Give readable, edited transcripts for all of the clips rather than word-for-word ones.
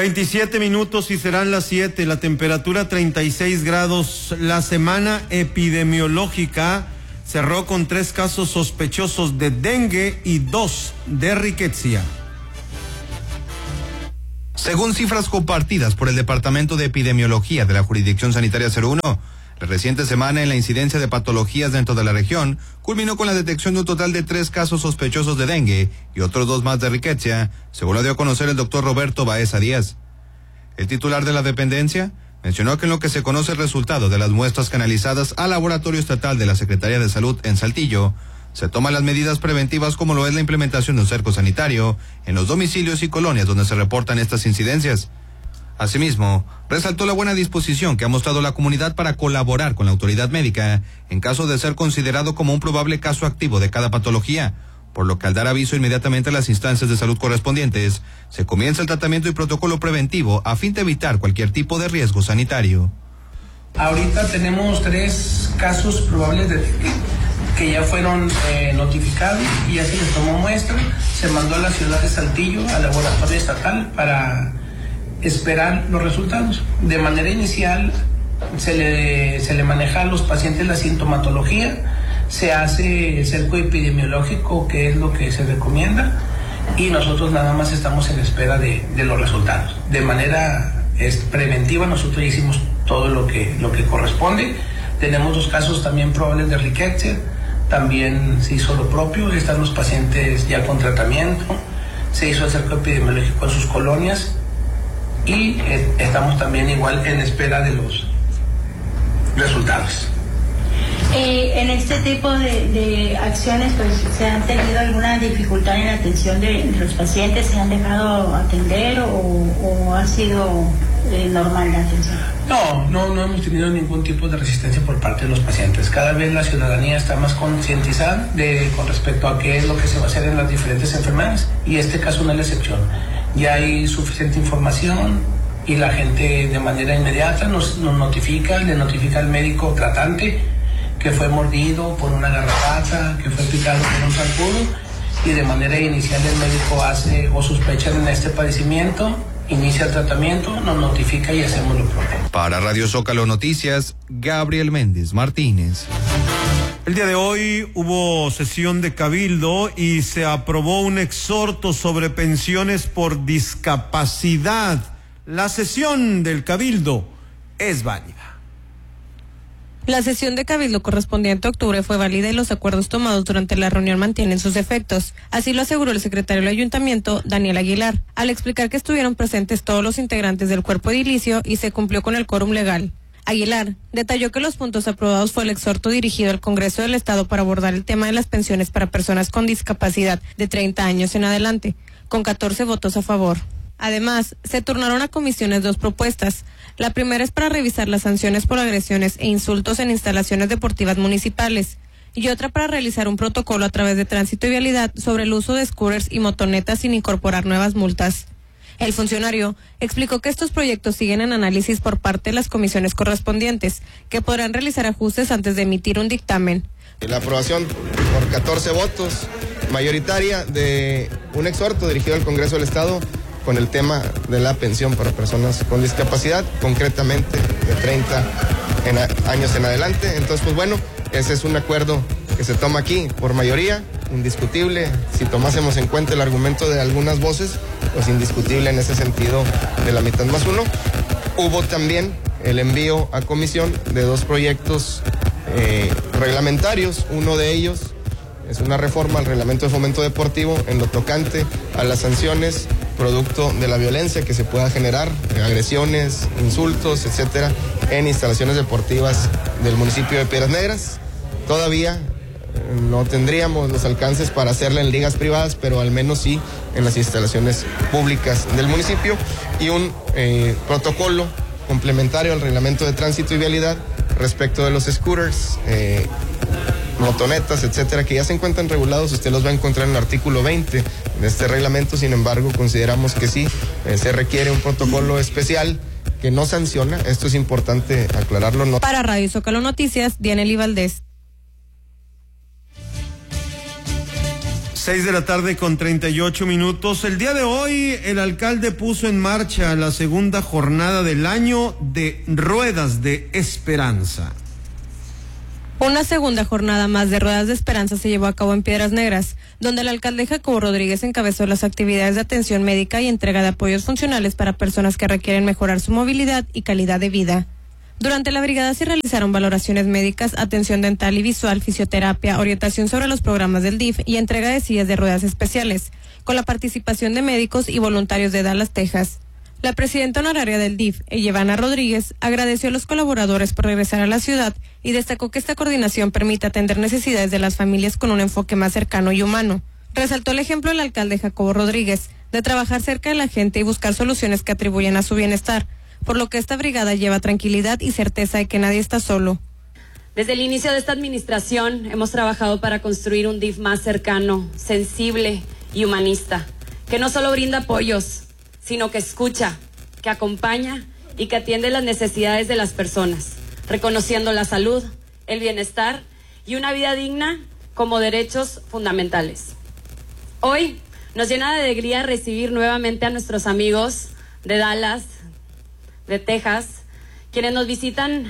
27 minutos y serán las 7, la temperatura 36 grados. La semana epidemiológica cerró con 3 casos sospechosos de dengue y 2 de riqueza. Según cifras compartidas por el Departamento de Epidemiología de la Jurisdicción Sanitaria 01, la reciente semana en la incidencia de patologías dentro de la región culminó con la detección de un total de 3 casos sospechosos de dengue y otros 2 más de riqueza, según lo dio a conocer el doctor Roberto Baeza Díaz. El titular de la dependencia mencionó que en lo que se conoce el resultado de las muestras canalizadas al Laboratorio Estatal de la Secretaría de Salud en Saltillo, se toman las medidas preventivas como lo es la implementación de un cerco sanitario en los domicilios y colonias donde se reportan estas incidencias. Asimismo, resaltó la buena disposición que ha mostrado la comunidad para colaborar con la autoridad médica en caso de ser considerado como un probable caso activo de cada patología, por lo que al dar aviso inmediatamente a las instancias de salud correspondientes, se comienza el tratamiento y protocolo preventivo a fin de evitar cualquier tipo de riesgo sanitario. Ahorita tenemos 3 casos probables de dengue que ya fueron notificados y ya se les tomó muestra, se mandó a la ciudad de Saltillo, al laboratorio estatal, para esperar los resultados. De manera inicial se le maneja a los pacientes la sintomatología, se hace el cerco epidemiológico, que es lo que se recomienda, y nosotros nada más estamos en espera de los resultados. De manera preventiva nosotros ya hicimos todo lo que corresponde. Tenemos 2 casos también probables de riqueza, también se hizo lo propio, están los pacientes ya con tratamiento, se hizo el cerco epidemiológico en sus colonias y estamos también igual en espera de los resultados. En este tipo de acciones, pues, ¿se han tenido alguna dificultad en la atención de los pacientes? ¿Se han dejado atender o ha sido normal la atención? No hemos tenido ningún tipo de resistencia por parte de los pacientes. Cada vez la ciudadanía está más concientizada con respecto a qué es lo que se va a hacer en las diferentes enfermedades, y este caso no es la excepción. Ya hay suficiente información y la gente de manera inmediata nos notifica, le notifica al médico tratante que fue mordido por una garrapata, que fue picado por un zancudo, y de manera inicial el médico hace o sospecha en este padecimiento, inicia el tratamiento, nos notifica y hacemos lo propio. Para Radio Zócalo Noticias, Gabriel Méndez Martínez. El día de hoy hubo sesión de Cabildo y se aprobó un exhorto sobre pensiones por discapacidad. La sesión del Cabildo es válida. La sesión de Cabildo correspondiente a octubre fue válida y los acuerdos tomados durante la reunión mantienen sus efectos. Así lo aseguró el secretario del Ayuntamiento, Daniel Aguilar, al explicar que estuvieron presentes todos los integrantes del cuerpo edilicio y se cumplió con el quórum legal. Aguilar detalló que los puntos aprobados fue el exhorto dirigido al Congreso del Estado para abordar el tema de las pensiones para personas con discapacidad de 30 años en adelante, con 14 votos a favor. Además, se turnaron a comisiones 2 propuestas. La primera es para revisar las sanciones por agresiones e insultos en instalaciones deportivas municipales, y otra para realizar un protocolo a través de Tránsito y Vialidad sobre el uso de scooters y motonetas sin incorporar nuevas multas. El funcionario explicó que estos proyectos siguen en análisis por parte de las comisiones correspondientes, que podrán realizar ajustes antes de emitir un dictamen. La aprobación por 14 votos mayoritaria de un exhorto dirigido al Congreso del Estado con el tema de la pensión para personas con discapacidad, concretamente de 30 años en adelante. Entonces, pues bueno, ese es un acuerdo que se toma aquí por mayoría, indiscutible. Si tomásemos en cuenta el argumento de algunas voces, pues indiscutible en ese sentido de la mitad más uno. Hubo también el envío a comisión de 2 proyectos reglamentarios. Uno de ellos es una reforma al reglamento de fomento deportivo en lo tocante a las sanciones producto de la violencia que se pueda generar, agresiones, insultos, etcétera, en instalaciones deportivas del municipio de Piedras Negras. Todavía no tendríamos los alcances para hacerla en ligas privadas, pero al menos sí en las instalaciones públicas del municipio, y un protocolo complementario al reglamento de tránsito y vialidad respecto de los scooters, motonetas, etcétera, que ya se encuentran regulados. Usted los va a encontrar en el artículo 20 de este reglamento. Sin embargo, consideramos que sí se requiere un protocolo especial que no sanciona. Esto es importante aclararlo. No. Para Radio Zócalo Noticias, Dianely Valdés. 6:38 p.m. El día de hoy, el alcalde puso en marcha la segunda jornada del año de Ruedas de Esperanza. Una segunda jornada más de Ruedas de Esperanza se llevó a cabo en Piedras Negras, donde el alcalde Jacobo Rodríguez encabezó las actividades de atención médica y entrega de apoyos funcionales para personas que requieren mejorar su movilidad y calidad de vida. Durante la brigada se realizaron valoraciones médicas, atención dental y visual, fisioterapia, orientación sobre los programas del DIF y entrega de sillas de ruedas especiales, con la participación de médicos y voluntarios de Dallas, Texas. La presidenta honoraria del DIF, Ellevana Rodríguez, agradeció a los colaboradores por regresar a la ciudad y destacó que esta coordinación permite atender necesidades de las familias con un enfoque más cercano y humano. Resaltó el ejemplo del alcalde Jacobo Rodríguez, de trabajar cerca de la gente y buscar soluciones que atribuyan a su bienestar, por lo que esta brigada lleva tranquilidad y certeza de que nadie está solo. Desde el inicio de esta administración hemos trabajado para construir un DIF más cercano, sensible y humanista, que no solo brinda apoyos, sino que escucha, que acompaña y que atiende las necesidades de las personas, reconociendo la salud, el bienestar y una vida digna como derechos fundamentales. Hoy nos llena de alegría recibir nuevamente a nuestros amigos de Dallas, de Texas, quienes nos visitaron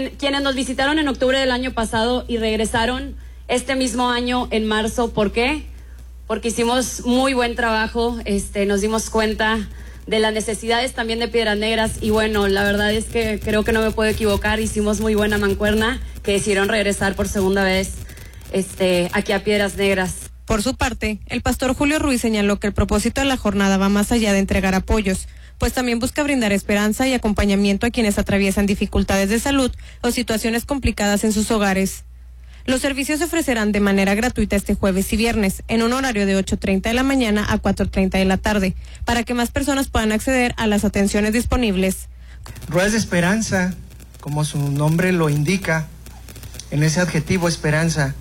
en octubre del año pasado y regresaron este mismo año en marzo. ¿Por qué? Porque hicimos muy buen trabajo, nos dimos cuenta de las necesidades también de Piedras Negras y bueno, la verdad es que creo que no me puedo equivocar, hicimos muy buena mancuerna que decidieron regresar por segunda vez aquí a Piedras Negras. Por su parte, el pastor Julio Ruiz señaló que el propósito de la jornada va más allá de entregar apoyos, pues también busca brindar esperanza y acompañamiento a quienes atraviesan dificultades de salud o situaciones complicadas en sus hogares. Los servicios se ofrecerán de manera gratuita este jueves y viernes, en un horario de 8:30 de la mañana a 4:30 de la tarde, para que más personas puedan acceder a las atenciones disponibles. Ruedas de Esperanza, como su nombre lo indica, en ese adjetivo esperanza,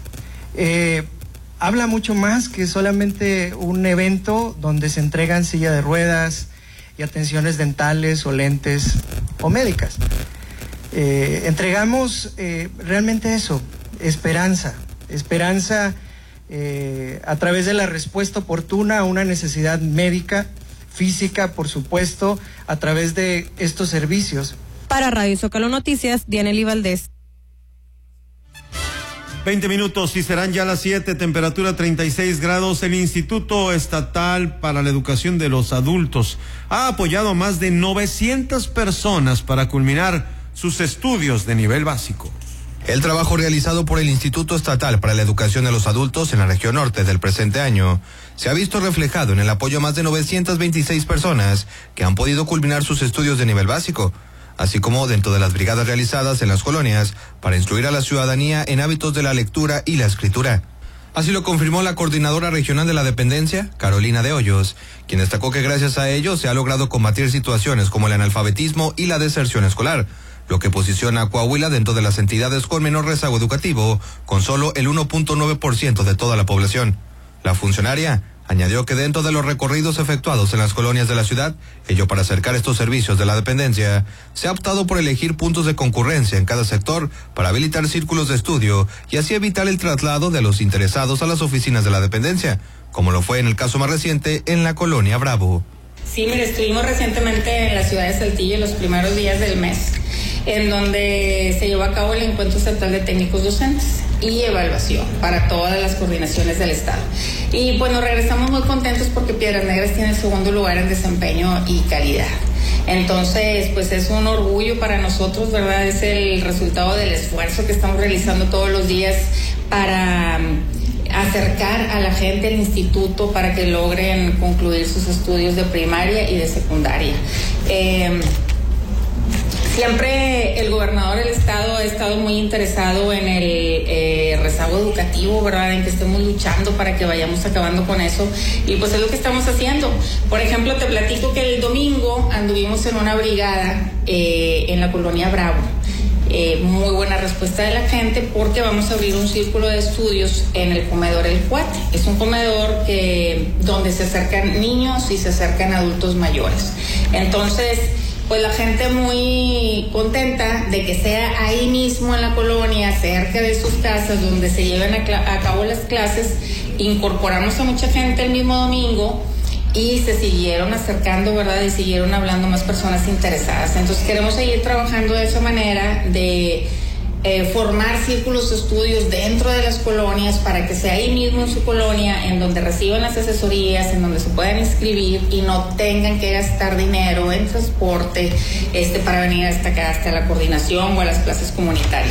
habla mucho más que solamente un evento donde se entregan silla de ruedas y atenciones dentales o lentes o médicas. Entregamos realmente eso, esperanza a través de la respuesta oportuna a una necesidad médica, física, por supuesto, a través de estos servicios. Para Radio Zócalo Noticias, Dianely Valdés. 20 minutos y serán ya las 7, temperatura 36 grados. El Instituto Estatal para la Educación de los Adultos ha apoyado a más de 900 personas para culminar sus estudios de nivel básico. El trabajo realizado por el Instituto Estatal para la Educación de los Adultos en la región norte del presente año se ha visto reflejado en el apoyo a más de 926 personas que han podido culminar sus estudios de nivel básico, así como dentro de las brigadas realizadas en las colonias para instruir a la ciudadanía en hábitos de la lectura y la escritura. Así lo confirmó la coordinadora regional de la dependencia, Carolina de Hoyos, quien destacó que gracias a ello se ha logrado combatir situaciones como el analfabetismo y la deserción escolar, lo que posiciona a Coahuila dentro de las entidades con menor rezago educativo, con solo el 1.9% de toda la población. La funcionaria añadió que dentro de los recorridos efectuados en las colonias de la ciudad, ello para acercar estos servicios de la dependencia, se ha optado por elegir puntos de concurrencia en cada sector para habilitar círculos de estudio y así evitar el traslado de los interesados a las oficinas de la dependencia, como lo fue en el caso más reciente en la colonia Bravo. Sí, mire, estuvimos recientemente en la ciudad de Saltillo los primeros días del mes, en donde se llevó a cabo el Encuentro Estatal de Técnicos Docentes y evaluación para todas las coordinaciones del Estado. Y bueno, regresamos muy contentos porque Piedras Negras tiene el segundo lugar en desempeño y calidad. Entonces, pues es un orgullo para nosotros, ¿verdad? Es el resultado del esfuerzo que estamos realizando todos los días para acercar a la gente al instituto para que logren concluir sus estudios de primaria y de secundaria. Siempre el gobernador del estado ha estado muy interesado en el rezago educativo, ¿verdad? En que estemos luchando para que vayamos acabando con eso. Y pues es lo que estamos haciendo. Por ejemplo, te platico que el domingo anduvimos en una brigada en la colonia Bravo. Muy buena respuesta de la gente porque vamos a abrir un círculo de estudios en el comedor El Cuate. Es un comedor donde se acercan niños y se acercan adultos mayores. Entonces, pues la gente muy contenta de que sea ahí mismo en la colonia, cerca de sus casas, donde se lleven a cabo las clases. Incorporamos a mucha gente el mismo domingo y se siguieron acercando, ¿verdad? Y siguieron hablando más personas interesadas. Entonces queremos seguir trabajando de esa manera, de formar círculos de estudios dentro de las colonias para que sea ahí mismo en su colonia, en donde reciban las asesorías, en donde se puedan inscribir y no tengan que gastar dinero en transporte para venir hasta acá, hasta la coordinación o a las clases comunitarias.